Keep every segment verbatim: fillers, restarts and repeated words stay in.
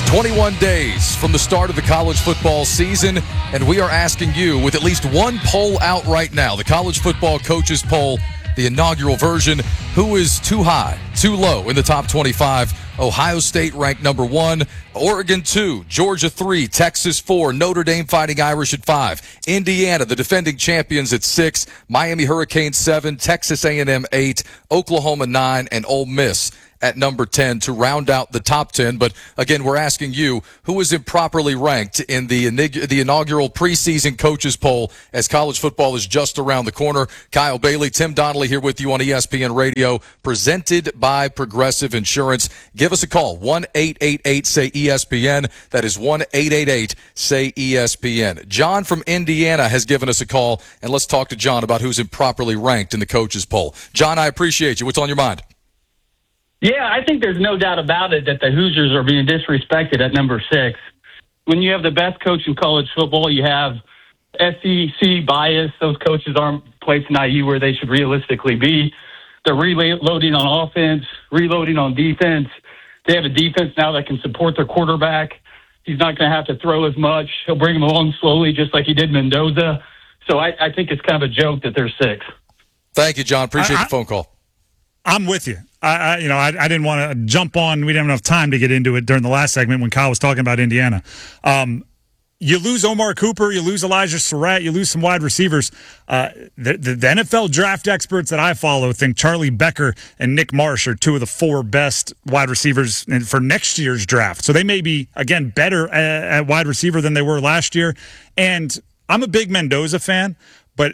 twenty-one days from the start of the college football season, and we are asking you, with at least one poll out right now, the College Football Coaches Poll, the inaugural version, who is too high, too low in the top twenty-five? Ohio State ranked number one, Oregon two, Georgia three, Texas four, Notre Dame Fighting Irish at five, Indiana, the defending champions, at six, Miami Hurricanes seven, Texas A and M eight, Oklahoma nine, and Ole Miss at number ten to round out the top ten. But again, we're asking you, who is improperly ranked in the the inaugural preseason coaches poll, as college football is just around the corner. Kyle Bailey, Tim Donnelly here with you on E S P N Radio, presented by Progressive Insurance. Give us a call, one eight eight eight say E S P N. That is one eight eight eight say E S P N. John from Indiana has given us a call, and let's talk to John about who's improperly ranked in the coaches poll. John, I appreciate you. What's on your mind? Yeah, I think there's no doubt about it that the Hoosiers are being disrespected at number six. When you have the best coach in college football, you have S E C bias. Those coaches aren't placing I U where they should realistically be. They're reloading on offense, reloading on defense. They have a defense now that can support their quarterback. He's not going to have to throw as much. He'll bring him along slowly, just like he did Mendoza. So I, I think it's kind of a joke that they're six. Thank you, John. Appreciate I, I, the phone call. I'm with you. I, I you know, I, I didn't want to jump on. We didn't have enough time to get into it during the last segment when Kyle was talking about Indiana. Um, you lose Omar Cooper, you lose Elijah Surratt, you lose some wide receivers. Uh, the, the, the N F L draft experts that I follow think Charlie Becker and Nick Marsh are two of the four best wide receivers in, for next year's draft. So they may be, again, better at, at wide receiver than they were last year. And I'm a big Mendoza fan, but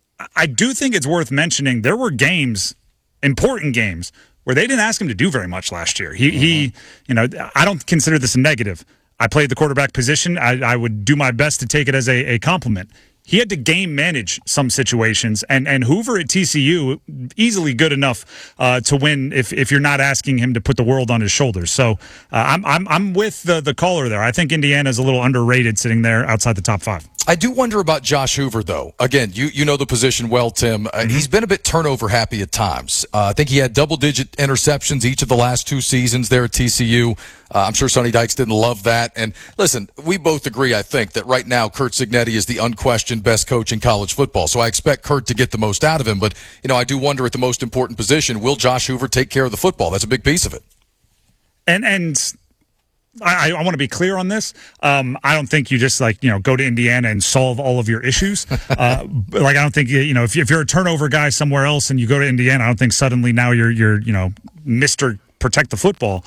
I do think it's worth mentioning there were games, important games, where they didn't ask him to do very much last year. He, mm-hmm. he, you know, I don't consider this a negative. I played the quarterback position. I, I would do my best to take it as a, a compliment. He had to game manage some situations, and, and Hoover at T C U, easily good enough uh, to win if, if you're not asking him to put the world on his shoulders. So uh, I'm I'm I'm with the the caller there. I think Indiana's a little underrated sitting there outside the top five. I do wonder about Josh Hoover, though. Again, you you know the position well, Tim. Uh, mm-hmm. He's been a bit turnover happy at times. Uh, I think he had double-digit interceptions each of the last two seasons there at T C U. Uh, I'm sure Sonny Dykes didn't love that. And listen, we both agree, I think, that right now Curt Cignetti is the unquestioned best coach in college football. So I expect Curt to get the most out of him. But, you know, I do wonder at the most important position, will Josh Hoover take care of the football? That's a big piece of it. And and I, I want to be clear on this. Um, I don't think you just, like, you know, go to Indiana and solve all of your issues. Uh, like, I don't think, you know, if, you, if you're a turnover guy somewhere else and you go to Indiana, I don't think suddenly now you're, you're you know, Mister Protect the Football.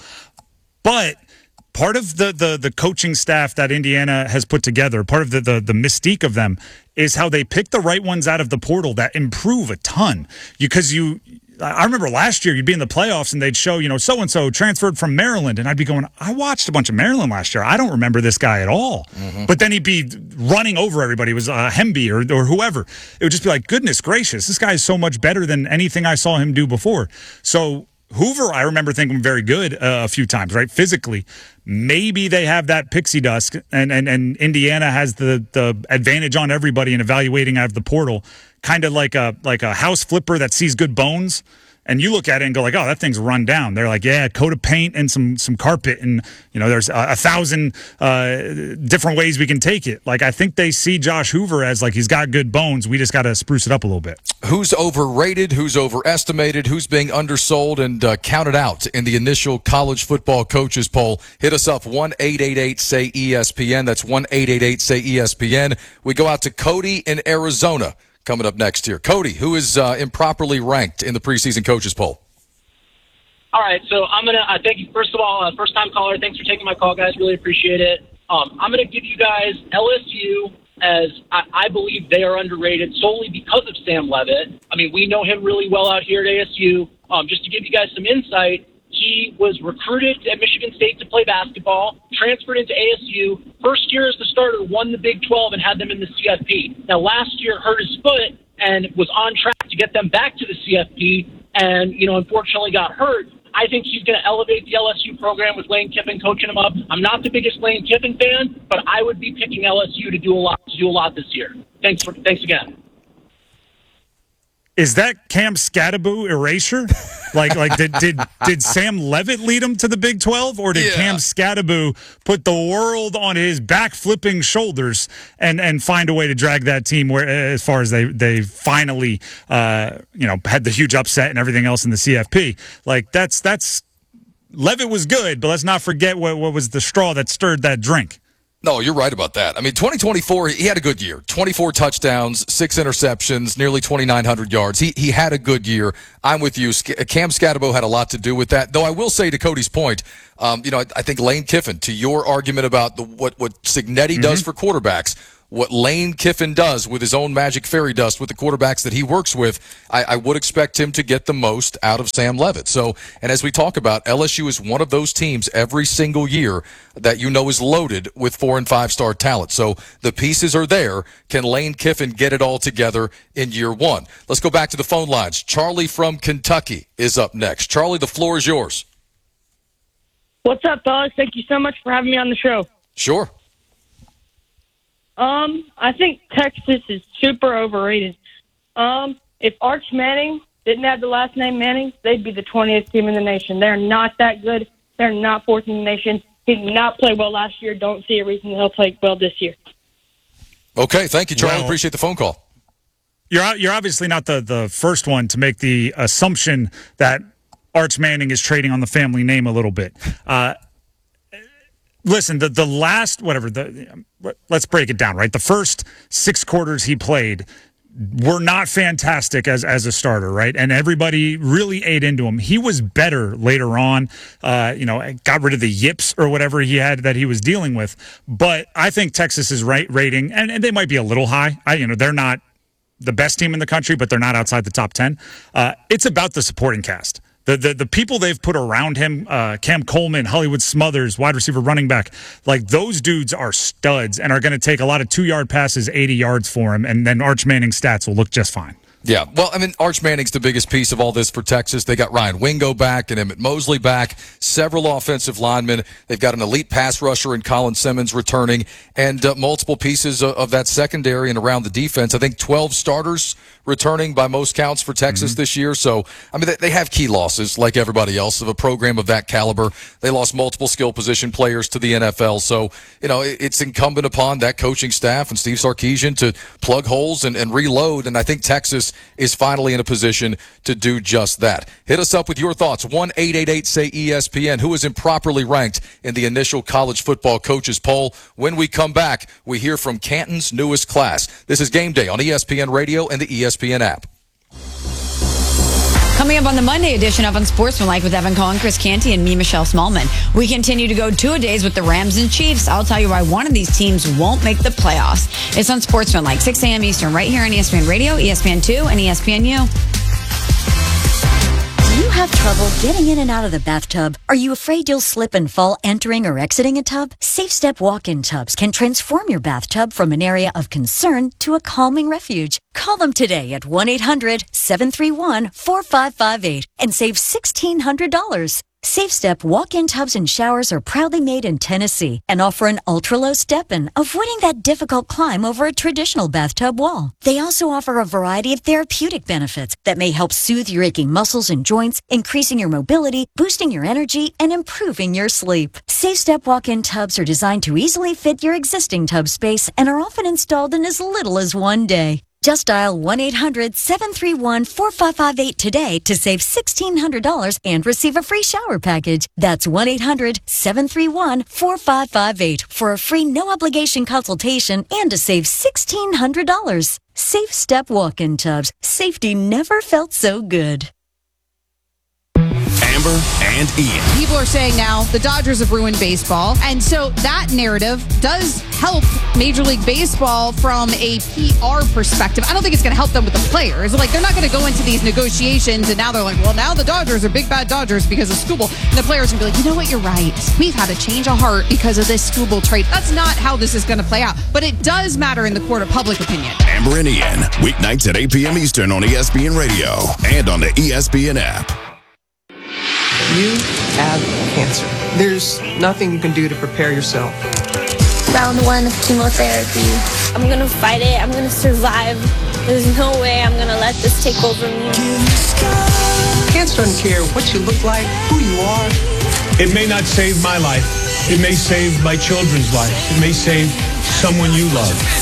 But part of the, the the coaching staff that Indiana has put together, part of the, the the mystique of them, is how they pick the right ones out of the portal that improve a ton. Because you, I remember last year you'd be in the playoffs and they'd show, you know, so-and-so transferred from Maryland. And I'd be going, I watched a bunch of Maryland last year. I don't remember this guy at all. Mm-hmm. But then he'd be running over everybody. It was uh, Hemby or, or whoever. It would just be like, goodness gracious, this guy is so much better than anything I saw him do before. So Hoover, I remember thinking very good uh, a few times, right? Physically, maybe they have that pixie dust, and, and, and Indiana has the the advantage on everybody in evaluating out of the portal, kind of like a like a house flipper that sees good bones. And you look at it and go like, oh, that thing's run down. They're like, yeah, coat of paint and some some carpet, and you know, there's a, a thousand uh, different ways we can take it. Like, I think they see Josh Hoover as like, he's got good bones. We just got to spruce it up a little bit. Who's overrated? Who's overestimated? Who's being undersold and uh, counted out in the initial college football coaches poll? Hit us up, one eight eight eight say E S P N. That's one eight eight eight say E S P N. We go out to Cody in Arizona. Coming up next here. Cody, who is uh, improperly ranked in the preseason coaches poll? All right, so I'm going to uh, thank you, first of all, uh, first-time caller. Thanks for taking my call, guys. Really appreciate it. Um, I'm going to give you guys L S U as I, I believe they are underrated solely because of Sam Leavitt. I mean, we know him really well out here at A S U. Um, just to give you guys some insight, he was recruited at Michigan State to play basketball, transferred into A S U, first year as the starter, won the Big twelve and had them in the C F P. Now, last year hurt his foot and was on track to get them back to the C F P and, you know, unfortunately got hurt. I think he's going to elevate the L S U program with Lane Kiffin coaching him up. I'm not the biggest Lane Kiffin fan, but I would be picking L S U to do a lot to do a lot this year. Thanks for thanks again. I, I, I want to be clear on this. Um, I don't think you just like, you know, go to Indiana and solve all of your issues. Like, I think they see Josh Hoover as like, he's got good bones. We just got to spruce it up a little bit. Thanks for thanks again. Is that Cam Scatterbo erasure? Like, like did, did did Sam Levitt lead him to the Big twelve, or did yeah. Cam Scatterbo put the world on his back flipping shoulders and, and find a way to drag that team where as far as they they finally uh, you know had the huge upset and everything else in the C F P? Like that's that's Levitt was good, but let's not forget what what was the straw that stirred that drink. No, you're right about that. I mean, twenty twenty-four, he had a good year. twenty-four touchdowns, six interceptions, nearly twenty-nine hundred yards. He he had a good year. I'm with you. Cam Scatterbo had a lot to do with that. Though I will say, to Cody's point, um, you know, I, I think Lane Kiffin, to your argument about the what, what Cignetti mm-hmm. does for quarterbacks, what Lane Kiffin does with his own magic fairy dust with the quarterbacks that he works with, I, I would expect him to get the most out of Sam Levitt. So, and as we talk about, L S U is one of those teams every single year that you know is loaded with four and five star talent. So the pieces are there. Can Lane Kiffin get it all together in year one? Let's go back to the phone lines. Charlie from Kentucky is up next. Charlie, the floor is yours. What's up, fellas? Thank you so much for having me on the show. Sure. Um, I think Texas is super overrated. Um, if Arch Manning didn't have the last name Manning, they'd be the twentieth team in the nation. They're not that good. They're not fourth in the nation. He did not play well last year. Don't see a reason he'll play well this year. Okay, thank you, Charlie. Well, appreciate the phone call. You're you're obviously not the, the first one to make the assumption that Arch Manning is trading on the family name a little bit. Uh, Listen, the, the last, whatever, the let's break it down, right? The first six quarters he played were not fantastic as as a starter, right? And everybody really ate into him. He was better later on, uh, you know, got rid of the yips or whatever he had that he was dealing with. But I think Texas's right rating, and, and they might be a little high. I, you know, they're not the best team in the country, but they're not outside the top ten. Uh, it's about the supporting cast. The, the the people they've put around him, uh, Cam Coleman, Hollywood Smothers, wide receiver, running back, like those dudes are studs and are going to take a lot of two-yard passes, eighty yards for him, and then Arch Manning's stats will look just fine. Yeah, well, I mean, Arch Manning's the biggest piece of all this for Texas. They got Ryan Wingo back and Emmett Mosley back, several offensive linemen. They've got an elite pass rusher in Colin Simmons returning, and uh, multiple pieces of, of that secondary and around the defense. I think twelve starters returning by most counts for Texas mm-hmm. this year. So, I mean, they, they have key losses like everybody else of a program of that caliber. They lost multiple skill position players to the N F L. So, you know, it, it's incumbent upon that coaching staff and Steve Sarkisian to plug holes and, and reload. And I think Texas is finally in a position to do just that. Hit us up with your thoughts. one eight eight eight say E S P N. Who is improperly ranked in the initial college football coaches poll? When we come back, we hear from Canton's newest class. This is Game Day on E S P N Radio and the E S P N app. Coming up on the Monday edition of Unsportsmanlike with Evan Cohen, Chris Canty, and me, Michelle Smallman. We continue to go two-a-days with the Rams and Chiefs. I'll tell you why one of these teams won't make the playoffs. It's Unsportsmanlike, six a.m. Eastern, right here on E S P N Radio, E S P N two, and E S P N U. Do you have trouble getting in and out of the bathtub? Are you afraid you'll slip and fall entering or exiting a tub? Safe Step walk-in tubs can transform your bathtub from an area of concern to a calming refuge. Call them today at one eight hundred seven three one four five five eight and save sixteen hundred dollars. Safe Step walk-in tubs and showers are proudly made in Tennessee and offer an ultra-low step-in, avoiding that difficult climb over a traditional bathtub wall. They also offer a variety of therapeutic benefits that may help soothe your aching muscles and joints, increasing your mobility, boosting your energy, and improving your sleep. Safe Step walk-in tubs are designed to easily fit your existing tub space and are often installed in as little as one day. Just dial one eight hundred seven three one four five five eight today to save sixteen hundred dollars and receive a free shower package. That's one eight hundred seven three one four five five eight for a free no-obligation consultation and to save sixteen hundred dollars. Safe Step walk-in tubs. Safety never felt so good. Amber and Ian. People are saying now the Dodgers have ruined baseball. And so that narrative does help Major League Baseball from a P R perspective. I don't think it's going to help them with the players. Like, they're not going to go into these negotiations and now they're like, well, now the Dodgers are big bad Dodgers because of Skubal. And the players are going to be like, you know what, you're right. We've had a change of heart because of this Skubal trade. That's not how this is going to play out. But it does matter in the court of public opinion. Amber and Ian, weeknights at eight p.m. Eastern on E S P N Radio and on the E S P N app. You have cancer. There's nothing you can do to prepare yourself. Round one of chemotherapy. I'm going to fight it. I'm going to survive. There's no way I'm going to let this take over me. Cancer doesn't care what you look like, who you are. It may not save my life. It may save my children's life. It may save someone you love.